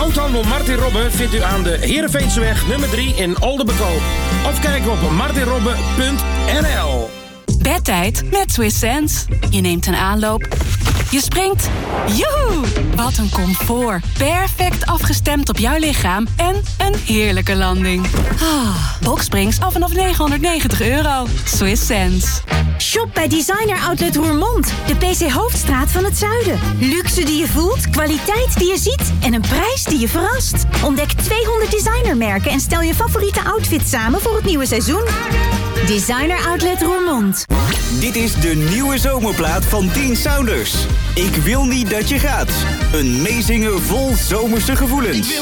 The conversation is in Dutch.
Groothandel Martin Robben vindt u aan de Heerenveenseweg nummer 3 in Oldenbekoop. Of kijk op martinrobben.nl. Bedtijd met Swiss Sense. Je neemt een aanloop. Je springt. Joehoe! Wat een comfort. Perfect afgestemd op jouw lichaam. En een heerlijke landing. Boxsprings af vanaf €990. Swiss Sense. Shop bij Designer Outlet Roermond. De PC Hoofdstraat van het zuiden. Luxe die je voelt, kwaliteit die je ziet en een prijs die je verrast. Ontdek 200 designermerken en stel je favoriete outfit samen voor het nieuwe seizoen. Designer Outlet Roermond. Dit is de nieuwe zomerplaat van Dean Saunders. Ik wil niet dat je gaat. Een meezinger vol zomerse gevoelens.